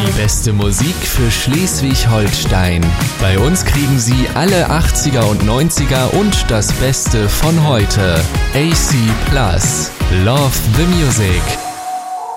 Die beste Musik für Schleswig-Holstein. Bei uns kriegen Sie alle 80er und 90er und das Beste von heute. AC Plus. Love the Music.